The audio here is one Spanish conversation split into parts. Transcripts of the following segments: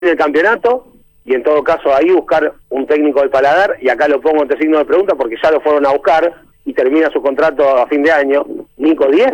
el campeonato y en todo caso ahí buscar un técnico del paladar, y acá lo pongo entre signo de pregunta porque ya lo fueron a buscar y termina su contrato a fin de año, Nico 10,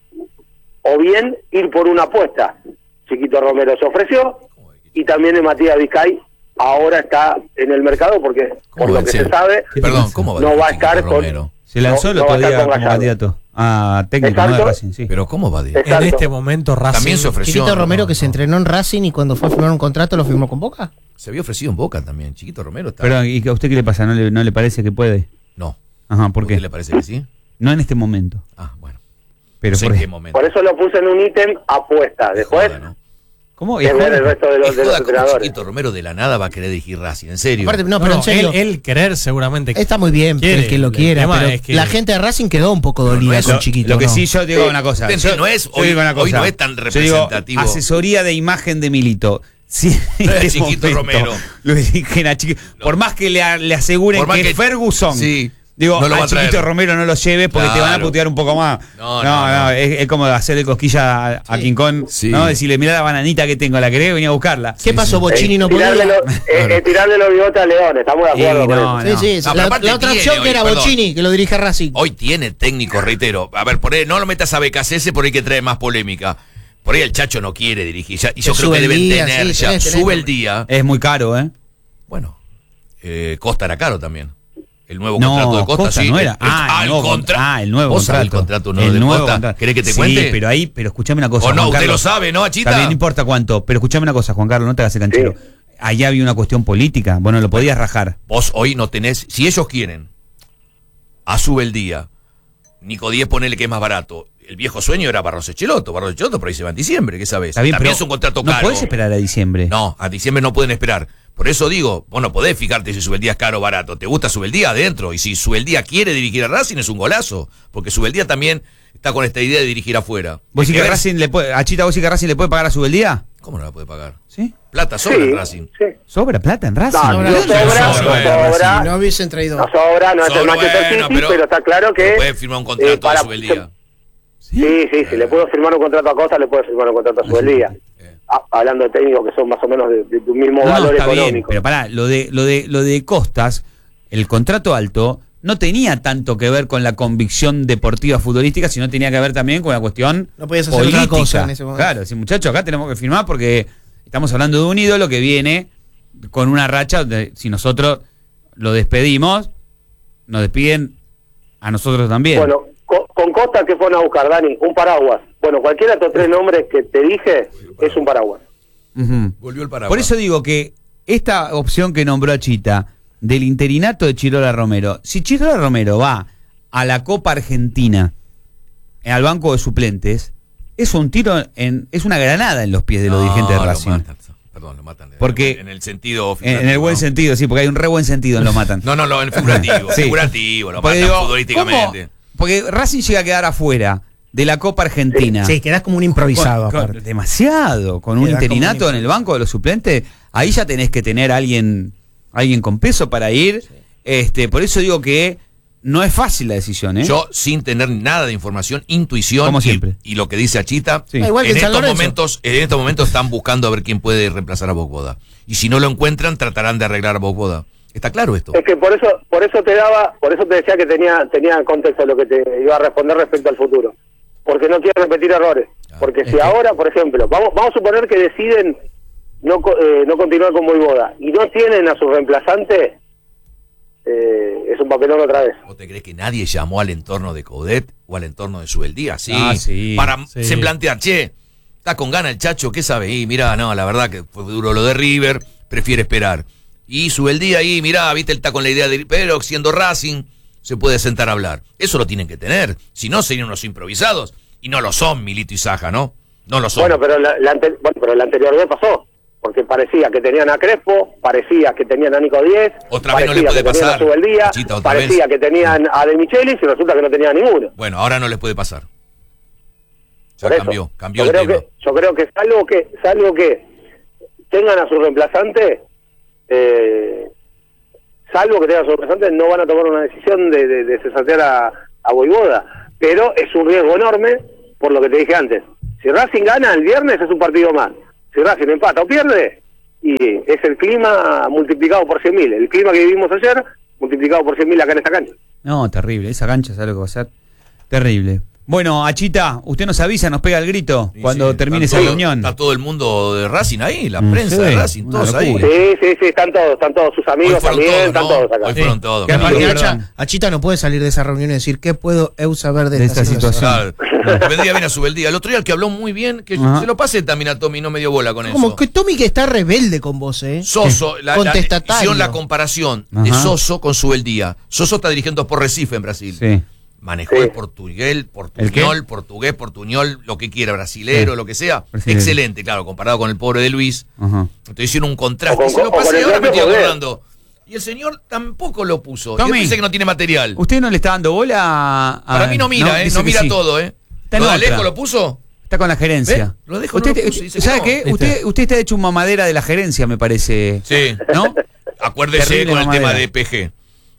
o bien ir por una apuesta. Chiquito Romero se ofreció y también el Matías Vizcay ahora está en el mercado porque por lo que se sabe no va a estar con... Se lanzó el otro día como candidato a técnico, no de Racing, sí. Pero ¿cómo va a decir? En este momento Racing también se ofreció. Chiquito Romero que se entrenó en Racing y cuando fue a firmar un contrato lo firmó con Boca. Se había ofrecido en Boca también. Chiquito Romero está. Pero ¿y a usted qué le pasa? ¿No le parece que puede? No. Ajá, ¿por qué? ¿Le parece que sí? No en este momento. Ah, bueno. Pero No sé en qué momento. Por eso lo puse en un ítem apuesta. Después Joda, ¿no? ¿Cómo? es ver el resto de los ¿Cómo entrenadores. Chiquito Romero de la nada va a querer dirigir Racing? En serio. Aparte, no, pero en serio, él querer seguramente está muy bien quiere, el que lo el quiera, tema pero es que la gente de Racing quedó un poco dolida con Chiquito. Lo que ¿no? sí yo digo una cosa. Yo no es tan representativo. Asesoría de imagen de Milito. Sí, No es Chiquito Romero. Lo dirigen a Chiquito. Por más que le aseguren que es Ferguson. Sí. Digo, no lo va a a traer. Chiquito Romero no lo lleves porque te van a Claro. putear un poco más. No. Es como hacerle cosquilla a King Kong, Sí. ¿no? Decirle, mirá la bananita que tengo, la querés, venía a buscarla. ¿Qué pasó? Bocchini no podía. Tirarle los bigotes a León, estamos de acuerdo con no, eso. Sí, No, pero la aparte otra tiene opción hoy, que era perdón. Bocchini, que lo dirige a Racing. Hoy tiene técnico, reitero. A ver, no lo metas a BKCS por ahí que trae más polémica. Por ahí el Chacho no quiere dirigir. Y yo Que creo sube que el deben día, tener sí, ya. tenés, Sube el día. Es muy caro, ¿eh? Bueno, Costa era caro también. El nuevo No, contrato de Costa, Costa sí. no era. El nuevo ¿Vos sabés el contrato nuevo el de nuevo Costa? contrato. ¿Querés que te Sí, cuente? pero escuchame una cosa. O no, Juan usted Carlos. lo sabe, ¿no, Achita? También no importa cuánto, pero escuchame una cosa, Juan Carlos, no te hagas el canchero. Sí. Allá había una cuestión política, bueno, lo podías rajar. Vos hoy no tenés. Si ellos quieren, sube el día. Nico 10 ponele que es más barato. El viejo sueño era Barros Echeloto. Barros Echeloto por ahí se va en diciembre, ¿qué sabés? Está bien, También pero es un contrato no caro. podés esperar a diciembre. No, a diciembre no pueden esperar. Por eso digo, vos no podés fijarte si Subeldía es caro o barato. ¿Te gusta Subeldía adentro? Y si Subeldía quiere dirigir a Racing es un golazo. Porque Subeldía también está con esta idea de dirigir afuera. ¿Vos sí Hay que ver- Racing le puede, Achita, vos sí que Racing le puede pagar a Subeldía? ¿Cómo no la puede pagar? ¿Sí? Plata sobra en Racing. Sí. ¿Sobra plata en Racing? No, no sobra, No hubiesen traído. no sobra, no es el Sobra, Manchester bueno, City, pero está claro que... puede firmar un contrato de Subeldía. Sí, si le puedo firmar un contrato a Costa, le puedo firmar un contrato a Subeldía. Hablando de técnicos que son más o menos de un mismo valor está bien, económico. pero pará, lo de Costas, el contrato alto, no tenía tanto que ver con la convicción deportiva futbolística, sino tenía que ver también con la cuestión No podías hacer política. otra cosa en ese momento. Claro, sí, muchachos, acá tenemos que firmar porque estamos hablando de un ídolo que viene con una racha donde si nosotros lo despedimos, nos despiden a nosotros también. Bueno, con Costa, ¿qué fueron a buscar, Dani? Un paraguas. Bueno, cualquiera de estos tres nombres que te dije es un paraguas. Ujú. Volvió el paraguas. Por eso digo que esta opción que nombró Achita del interinato de Chirola Romero, si Chirola Romero va a la Copa Argentina al banco de suplentes, es un tiro es una granada en los pies de los dirigentes de Racing. Lo matan. Porque en el sentido en el buen sentido, sí, porque hay un re buen sentido en lo matan. No, en el figurativo. Sí. Figurativo, lo Porque matan digo, futbolísticamente. ¿cómo? Porque Racing llega a quedar afuera de la Copa Argentina. Sí, quedás como un improvisado Con aparte. demasiado, con un Quedás interinato como un en el banco de los suplentes, ahí ya tenés que tener a alguien con peso para ir. Por eso digo que no es fácil la decisión, ¿eh? Yo, sin tener nada de información, intuición Como siempre. y lo que dice Achita, Sí. Igual que en en San estos Lorenzo. momentos están buscando a ver quién puede reemplazar a Bogboda. Y si no lo encuentran, tratarán de arreglar a Bogboda. ¿Está claro esto? Es que por eso te decía que tenía contexto lo que te iba a responder respecto al futuro. Porque no quiero repetir errores. Porque si ahora, por ejemplo, vamos a suponer que deciden no continuar con Voivoda y no tienen a su reemplazante, es un papelón otra vez. ¿Vos te crees que nadie llamó al entorno de Coudet o al entorno de Subeldía? Sí, Sí. para Sí. se plantear, che, está con gana el Chacho, ¿qué sabe? Y mirá, no, la verdad que fue duro lo de River, prefiere esperar. Y Subeldía ahí, mirá, viste, él está con la idea de, pero siendo Racing, se puede sentar a hablar. Eso lo tienen que tener, si no serían unos improvisados, y no lo son Milito y Saja, ¿no? No lo son. Bueno, pero la anterior vez pasó. Porque parecía que tenían a Crespo, parecía que tenían a Nico 10, Otra vez no le parecía puede que tenían pasar, a Subeldía, Chita, otra parecía vez. que tenían a De Michelis y resulta que no tenían a ninguno. Bueno, ahora no les puede pasar. Ya Por eso, cambió yo el tema. yo creo que salvo que tengan a su reemplazante, no van a tomar una decisión de cesantear a Voivoda. Pero es un riesgo enorme, por lo que te dije antes. Si Racing gana el viernes es un partido más. Si Racing empata o pierde, y es el clima multiplicado por 100.000. El clima que vivimos ayer multiplicado por 100.000 acá en esta cancha. No, terrible. Esa cancha, ¿sabe lo que va a ser? Terrible. Bueno, Achita, usted nos avisa, nos pega el grito Sí, cuando sí, termine está esa todo- reunión. Está todo el mundo de Racing ahí, la Mm, prensa sí, de Racing, una todos ahí. locura. Sí, están todos sus amigos Hoy fueron también, todos, están ¿no? todos acá. Hoy fueron todos. Que claro. aparte perdón. Achita no puede salir de esa reunión y decir, ¿qué puedo saber de, De esta esta situación? Claro. Vendría bien a su día. El otro día el que habló muy bien, que Ajá. se lo pasé también a Tommy, no me dio bola con Como eso. que Tommy que está rebelde con vos, Soso, Contestatario. hicieron la comparación de Ajá. Soso con Subeldía. Soso está dirigiendo por Recife en Brasil. Sí. Manejó Sí. el portugués, ¿El qué? portugués, portuñol, lo que quiera, brasilero, Sí. lo que sea. Brasilero. Excelente, claro, comparado con el pobre de Luis. Ajá. Entonces hicieron un contraste. O con- Se lo o con pasé, el ahora me propio estoy poder. acordando. Y el señor tampoco lo puso. Tommy. Y después dice que no tiene material. ¿Usted no le está dando bola a... Para mí no mira, dice no que mira sí. todo, Está en ¿Lo de otra. Alejo lo puso? Está con la gerencia. ¿Ve? Lo dejo, Usted, no lo puse, dice que ¿sabe no. qué? ¿Viste? Usted está hecho un mamadera de la gerencia, me parece. Sí. ¿No? Acuérdese Terrible con el mamadera. tema de PG,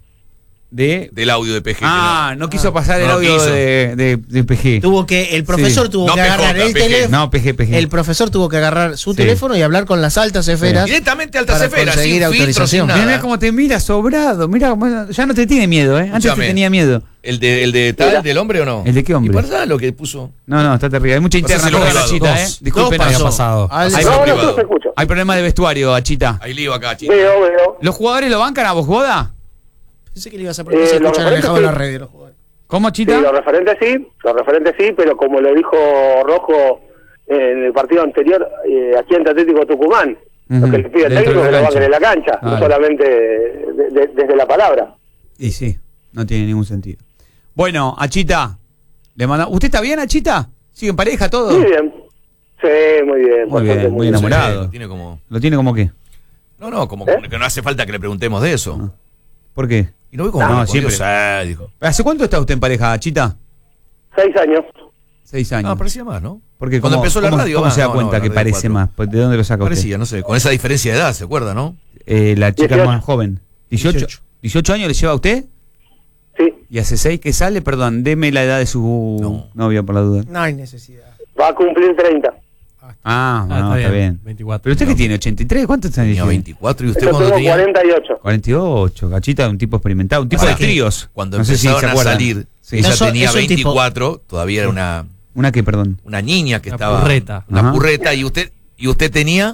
De... del audio de PG. Ah, no quiso pasar el No audio quiso. de PG. El profesor Sí. tuvo No que PJ, agarrar el PG. teléfono. No, PG. El profesor tuvo que agarrar su Sí. teléfono y hablar con las altas esferas. Directamente altas para esferas, conseguir sin filtro, sin autorización. nada. Mira cómo te mira sobrado. Mira cómo... Ya no te tiene miedo, ¿eh? Antes te Escúchame. tenía miedo. ¿El de tal, Mira. del hombre o no? ¿El de qué hombre? ¿Y verdad lo que puso? No, está terrible. Hay mucha interna Pásaselo con la privado. Achita, ¿eh? Dos. Disculpen. Dos había pasó. pasado. Al- Así No, no, privado. yo te escucho. Hay problemas de vestuario, Achita. Ahí lío acá, chicos. Veo. ¿Los jugadores lo bancan a vos, Boda? Pensé que le ibas a preguntar si los escuchan referentes alejado en sí. las redes. Los jugadores. ¿Cómo, Sí, Achita? los referentes sí, pero como lo dijo Rojo en el partido anterior, aquí ante Atlético Tucumán, lo Ujú. que le pide el Dentro técnico de es la que lo cancha. banquen en la cancha, Claro. no solamente desde la palabra. Y sí, no tiene ningún sentido. Bueno, Achita, le manda... ¿Usted está bien, Achita? ¿Sigue en pareja todo? Muy bien. Sí, muy bien. Muy por bien, suerte, muy enamorado. Sí, tiene como... ¿Lo tiene como qué? No, como ¿Eh? que no hace falta que le preguntemos de eso. ¿Por qué? Y no ve como No, respondió, siempre. dijo. ¿Hace cuánto está usted en pareja, Achita? 6 años. 6 años. No, parecía más, ¿no? Porque Cuando empezó la radio, ¿Cómo se da no, cuenta la que radio parece 4. más? ¿De dónde lo saca usted? Parecía, no sé, con esa diferencia de edad, ¿se acuerda, no? La chica 18. más joven. 18. 18 años le lleva a usted? Sí, ¿Y hace 6 que sale? Perdón, deme la edad de su No. novia por la duda. No hay necesidad. va a cumplir 30. Ah, no, está bien. 24. ¿Pero usted qué tiene? ¿83? ¿Cuántos años Tenía tiene? 24 y usted Yo cuando tengo tenía... 48. 48. Gachita, un tipo experimentado. Un tipo Pasa de que tríos. Cuando No sé si empezaron se a acuerdan. salir, Sí. ella Eso- tenía es un tipo- 24, todavía era ¿Una qué, perdón? una niña que Una estaba... purreta. Una Ajá. purreta, y usted tenía...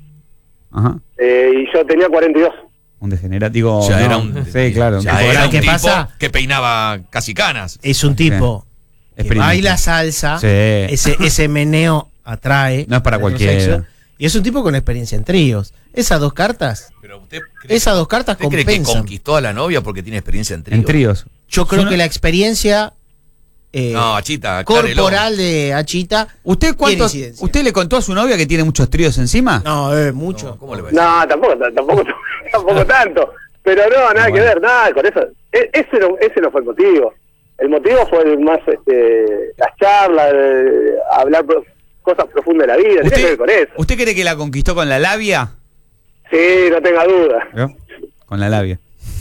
Ajá. Y yo tenía 42. Un degenerado. Digo, Ya no, era un... Sí, claro. Ya un tipo era grande. un ¿Qué tipo pasa? que peinaba casi canas. Es un tipo que Experimenta. baila salsa, Sí. ese meneo atrae. No es para al cualquiera. sexo, y es un tipo con experiencia en tríos. Esas dos cartas, Pero usted cree, esas dos cartas ¿usted cree que compensan. conquistó a la novia porque tiene experiencia en tríos? En tríos. Yo creo Suena- que la experiencia No, Achita, aclárelo. corporal de Achita ¿Usted tiene cuántos? incidencia. ¿Usted le contó a su novia que tiene muchos tríos encima? No, mucho. No, ¿cómo le va a decir? No, tampoco tanto. Pero no, nada que ver, nada con eso. Ese no fue el motivo. El motivo fue más las charlas, hablar cosas profundas de la vida. Tiene que ver con eso. ¿Usted cree que la conquistó con la labia? Sí, no tenga duda. ¿Vio? Con la labia.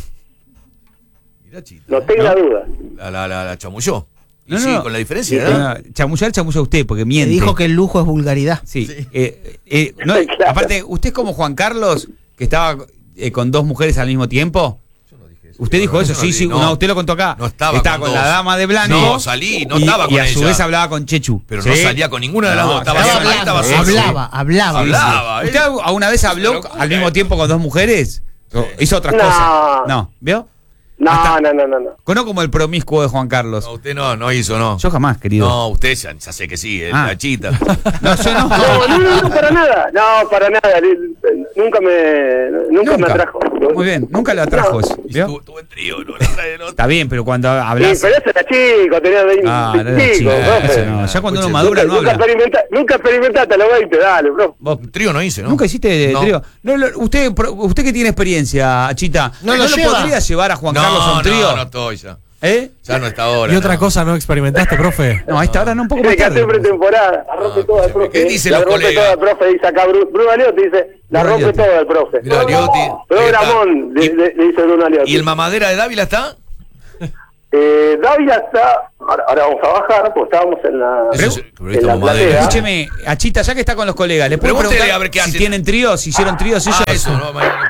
Mirá, Chita, No tenga duda. la chamulló. Y No, sí, no. con la diferencia, ¿verdad? Chamullar usted, porque Me miente. dijo que el lujo es vulgaridad. Sí. No, Claro. Aparte, ¿usted es como Juan Carlos, que estaba con dos mujeres al mismo tiempo? ¿Usted dijo eso? Yo no Sí, di- sí, no. no, usted lo contó acá. No estaba con con la dos. dama de blanco. No, salí, no y, estaba con y a su ella. vez hablaba con Chechu. Pero ¿Sí? no salía con ninguna de las No, dos. Estaba estaba sola, ahí estaba hablando. sola. Hablaba. Hablaba, ¿Usted alguna vez habló locura, al mismo tiempo con dos mujeres? ¿O hizo otras No. cosas? No, ¿vio? No, Hasta- no. Conozco como el promiscuo de Juan Carlos. No, usted no hizo, no. Yo jamás, querido. No, usted ya sé que sí, Ah. la Chita. No, yo no. No, para nada. No, para nada. Nunca me atrajo. Muy bien, nunca lo atrajo eso. Y ¿Vio? tuvo en trío, no la trae el otro. Está bien, pero cuando Sí, hablas. pero ese era chico, tenía 20 Ah, no era chicos, chico, profe. eso no. Ya cuando uno Escuche, madura no habla. Nunca experimentaste a los 20, dale, bro. Vos Un trío no hice, ¿no? nunca hiciste No. trío. No, usted que tiene experiencia, Chita, No ¿no lo lo lleva. podría llevar a Juan Carlos a un trío? No estoy ya. ¿Eh? Ya no está ahora. ¿Y otra no. cosa no experimentaste, profe? No, a esta hora no, un poco más Tiene que hacer tarde. pretemporada. La rompe Ah, toda el escúchame, profe. ¿qué dicen La los rompe colegas? toda el profe, dice acá Bruno Aliotti, dice, la Bruno rompe Aliotti. toda el profe. Mirá, Aliotti. Programón, Ahí está. le dice Bruno Aliotti. ¿Y el mamadera de Dávila está? Dávila está, ahora vamos a bajar, porque estábamos en la, platea. Escúcheme, Achita, ya que está con los colegas, ¿le puedo Pregúntele preguntar a ver qué si hacen. tienen tríos, si hicieron tríos ellos? Eso, no,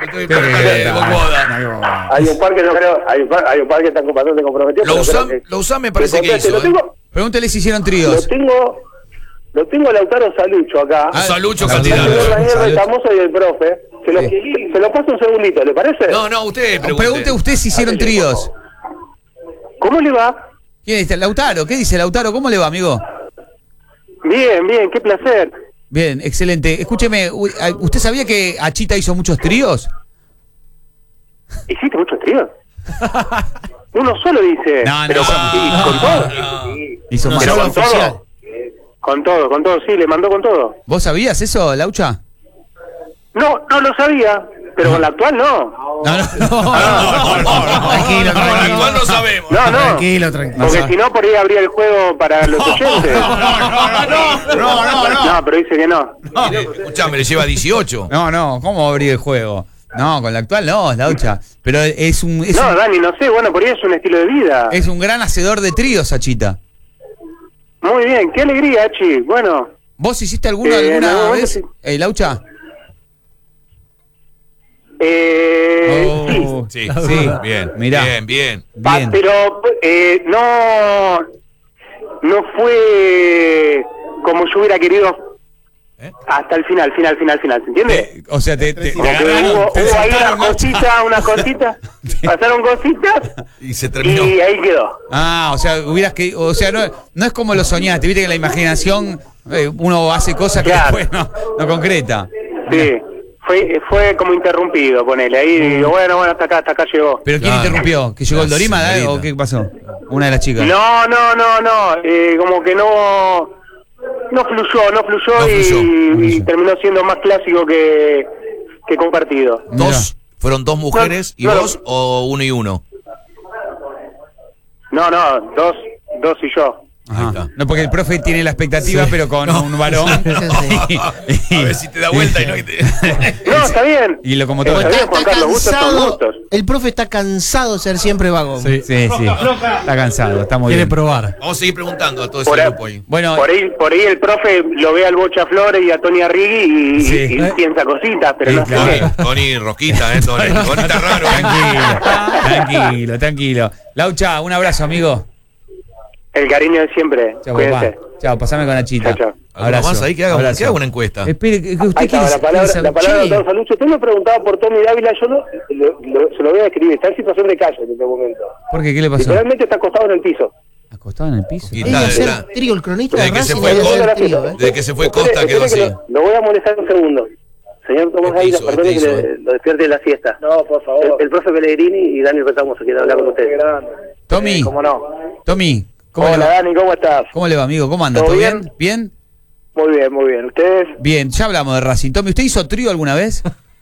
Hay un par que no creo, hay un par que están bastante comprometidos. Lo usá me parece que hizo. Pregúntele si hicieron tríos. Lo tengo a Lautaro Salucho acá. Salucho, El candidato. famoso y el profe. Se lo paso un segundito, ¿le parece? No, usted Pregunte usted si hicieron tríos. ¿Cómo le va? ¿Quién es? Lautaro, ¿qué dice Lautaro? ¿Cómo le va, amigo? Bien, qué placer. Bien, excelente. Escúcheme, ¿usted sabía que Achita hizo muchos tríos? ¿Hiciste muchos tríos? Uno solo dice. No, pero con todo. Hizo más. Pero con todo. Con todo, sí, le mandó con todo. ¿Vos sabías eso, Laucha? No lo sabía, pero con la actual no. Tranquilo. Con la actual no sabemos. No. Tranquilo. Porque si no, por ahí habría el juego para los oyentes. No, pero dice que no. Escuchame, le lleva 18. No, ¿cómo abrir el juego? No, con la actual no, Laucha. Pero No, Dani, no sé, bueno, por ahí es un estilo de vida. es un gran hacedor de tríos, Achita. Muy bien, qué alegría, Chi. Bueno. ¿Vos hiciste alguna vez, sí. Laucha? Sí. Sí, bien. Mirá. Bien. Pero no fue como yo hubiera querido hasta el final, ¿se entiende? O sea, te Como que agarraron, hubo te ahí sentaron, unas cositas, pasaron cositas Y se terminó. y ahí quedó. o sea, no es como lo soñaste, viste que la imaginación uno hace cosas que Claro. después no concreta. Sí, fue como interrumpido, ponele. Ahí digo, bueno, hasta acá llegó. ¿Pero quién Claro. interrumpió? ¿Que llegó el La Dorima señorita. o qué pasó? Una de las chicas. No, como que no fluyó y terminó siendo más clásico que compartido. ¿Fueron dos mujeres y No. vos o uno y uno? No, dos y yo. Ajá. Ahí está. No, porque el profe tiene la expectativa, pero con un varón. A ver si te da vuelta y no. No, está bien. Y lo como Está todo. bien, Juan Carlos, gustos son gustos. El profe está cansado de ser siempre vago. Sí. Está cansado, está muy Quiere bien. probar. Vamos a seguir preguntando a todo ese Por ahí. grupo ahí. Bueno, Por ahí el profe lo ve al Bocha Flores y a Tony Arrigui Sí. y piensa cositas, pero Sí, no sé claro. qué. Tony Rosquita, Tony. Tony está raro. tranquilo. Laucha, un abrazo, amigo. El cariño de siempre. Chao, papá. Cuídense. Chao, pasame con Achita. Chao. ¿Alguna más ahí que haga una encuesta? Espere, que usted Ahí quiere estaba la palabra saber- de Don Salucho. Usted me preguntaba por Tommy Dávila, yo se lo voy a describir. Está en situación de calle en este momento. ¿Por qué? ¿Qué le pasó? Literalmente está acostado en el piso. ¿Acostado en el piso? Y Debe está- hacer trío, el cronista de Desde que se Racing fue debe Costa, hacer trío, desde que se fue Costa Espere quedó así. que lo voy a molestar un segundo. Señor Tomás ¿Qué Dávila, hizo? perdone ¿Qué que hizo? lo despierte de la siesta. No, por favor. El profe Pellegrini y Dani Retamo se quieren hablar con usted. Tommy, ¿Cómo no? Tommy, ¿cómo le Hola va? Dani, ¿cómo estás? ¿Cómo le va, amigo? ¿Cómo anda? ¿Todo ¿Todo bien? bien? ¿Bien? Muy bien. ¿Ustedes? Bien, ya hablamos de Racing. Tommy, ¿usted hizo trío alguna vez?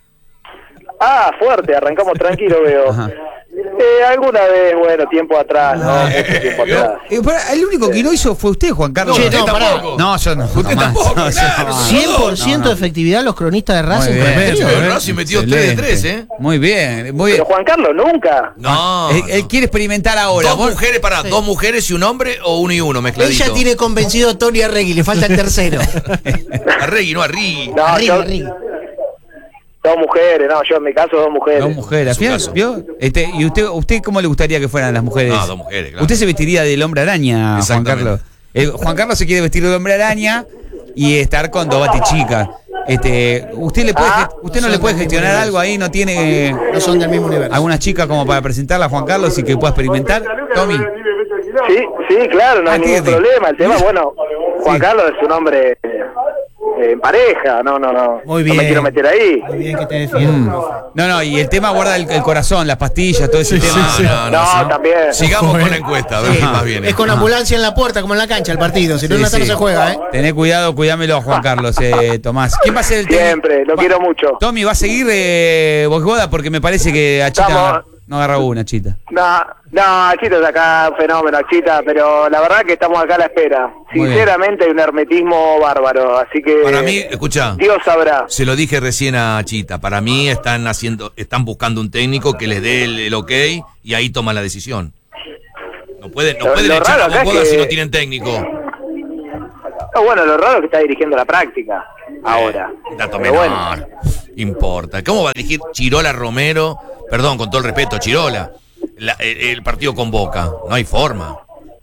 Fuerte, arrancamos tranquilo, veo. Ajá. Alguna vez, bueno, tiempo atrás, ¿no? Mucho tiempo atrás. El único que no hizo fue usted, Juan Carlos. No, Che, usted no, pará. tampoco. No, yo no. Usted jamás. tampoco, No, yo claro. jamás. 100% de efectividad los cronistas de Racing. Muy con el bien, trío. muy bien. Racing metió 3 de 3, ¿eh? Muy bien, muy bien. Pero Juan Carlos, nunca. No. Él quiere experimentar ahora. Dos Vos- mujeres, ¿dos mujeres y un hombre o uno y uno mezcladito? Ella tiene convencido a Tony Arregui, le falta el tercero. A Regui, no a Rigui. No, Arregui, yo, Arregui. dos mujeres, no, yo en mi caso dos mujeres. Dos mujeres. En su ¿Vio? caso. ¿Vio? ¿Y usted cómo le gustaría que fueran las mujeres? No, dos mujeres, claro. Usted se vestiría del hombre araña, Juan Exactamente. Carlos. Juan Carlos se quiere vestir del hombre araña y estar con dos batichicas. ¿Usted no le puede gestionar algo ahí? ¿No tiene No son del mismo universo. alguna chica como para presentarla a Juan Carlos y que pueda experimentar? Tommy. Sí, claro, no hay ningún entiende. problema. El tema, bueno, Juan Sí. Carlos es un hombre en pareja, no. Muy No bien. me quiero meter ahí. Muy bien que te defiendas. No, y el tema guarda el corazón, las pastillas, todo ese tema. No, también. Sigamos con la encuesta, a ver qué más viene. Es con ambulancia en la puerta, como en la cancha, el partido. Si no, no se juega, ¿eh? Tené cuidado, cuidámelo, Juan Carlos, Tomás. ¿Quién va a ser el técnico? Siempre, lo quiero mucho. Tommy, ¿va a seguir Bosgoda? Porque me parece que Achita Estamos- no agarra una, Chita. No, Achita es acá, un fenómeno, Achita, pero la verdad que estamos acá a la espera. Muy Sinceramente hay un hermetismo bárbaro, así que Para mí, escuchá, Dios sabrá. se lo dije recién a Chita, para mí están buscando un técnico que les dé el ok y ahí toman la decisión. No pueden Lo echar raro a acá es Boda que- si no tienen técnico. No, bueno, lo raro es que está dirigiendo la práctica ahora. Dato Pero menor. bueno. Importa. ¿Cómo va a dirigir Chirola Romero? Perdón, con todo el respeto, Chirola. El partido con Boca. No hay forma.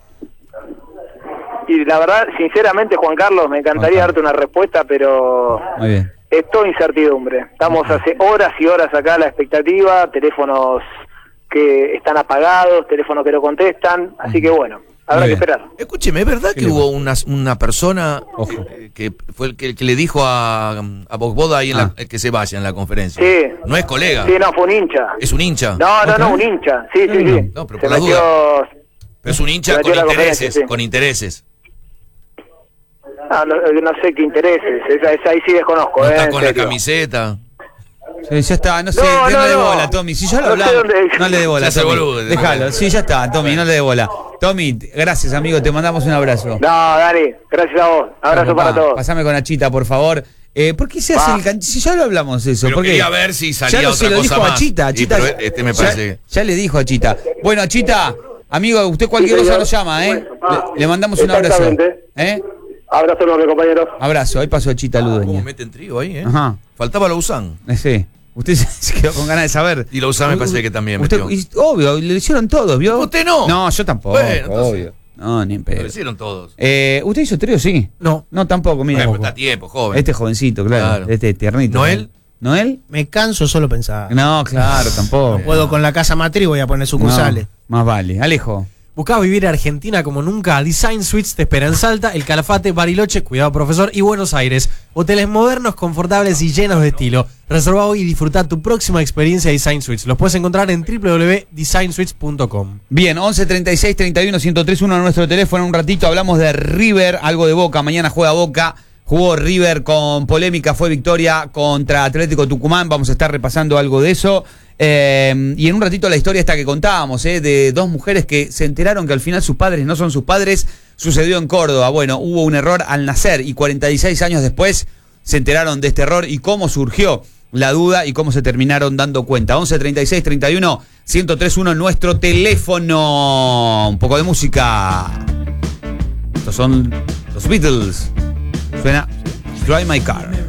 Y la verdad, sinceramente, Juan Carlos, me encantaría darte una respuesta, pero Muy bien. es toda incertidumbre. Estamos hace horas y horas acá a la expectativa, teléfonos que están apagados, teléfonos que no contestan, así que bueno, habrá que bien. esperar. Escúcheme, ¿es verdad que le hubo una persona Ojo. que fue el que le dijo a Boda ahí que se vaya en la conferencia? Sí. No es colega, Sí, no, fue un hincha. es un hincha. No, un hincha. Sí. No, pero Se por la metió... Pero es un hincha Se metió con en la intereses, conferencia, sí. con intereses. No sé qué intereses, esa ahí sí desconozco. No está en con la serio. camiseta. Sí, ya está, no sé, No, no le dé no. bola, Tommy. Si ya lo No sé hablamos, dónde- no le dé bola, Se hace Tommy. boludo. Déjalo, sí, ya está, Tommy, no le dé bola. Tommy, gracias, amigo, te mandamos un abrazo. No, Dani, gracias a vos. Abrazo para todos. Pasame con Achita, por favor. ¿Por qué se hace Va. el si ya lo hablamos eso? Pero porque quería ver si salía ya otra se lo cosa dijo más. a Achita, Sí, Achita pero me parece. ya le dijo a Achita. Bueno, Achita, amigo, usted cualquier Sí, cosa señor. nos llama, ¿eh? Le mandamos un abrazo. Exactamente. ¿Eh? Abrazo enorme, compañeros. Abrazo, ahí pasó Achita ¿Cómo Ludueña. meten trío ahí, Ajá. Faltaba Lausanne. Sí. Usted se quedó con ganas de saber. Y Lausanne me parece que también Usted, metió. obvio, le hicieron todos, ¿vio? ¿Usted no? No, yo tampoco, Bueno, entonces. obvio. No, ni en Lo pedo. hicieron todos. ¿Usted hizo trío, sí? No. No, tampoco, mira. Bueno, está a tiempo, joven. Este jovencito, claro. Claro. Este tiernito. ¿Noel? ¿Noel? Me canso solo pensar. No, claro, tampoco. No puedo con la casa matriz, voy a poner sucursales. No, más vale. Alejo. Buscás vivir Argentina como nunca. Design Suites te espera en Salta, El Calafate, Bariloche, cuidado profesor, y Buenos Aires. Hoteles modernos, confortables y llenos de estilo. Reserva hoy y disfruta tu próxima experiencia Design Suites. Los puedes encontrar en www.designsuites.com. Bien, 11 36 31 1031 en nuestro teléfono. Un ratito hablamos de River, algo de Boca. Mañana juega Boca. Jugó River con polémica, fue victoria contra Atlético Tucumán. Vamos a estar repasando algo de eso. Y en un ratito la historia esta que contábamos, de dos mujeres que se enteraron que al final sus padres no son sus padres, sucedió en Córdoba. Bueno, hubo un error al nacer y 46 años después se enteraron de este error y cómo surgió la duda y cómo se terminaron dando cuenta. 11 36 31 1031 en nuestro teléfono. Un poco de música. Estos son los Beatles. Suena Drive My Car.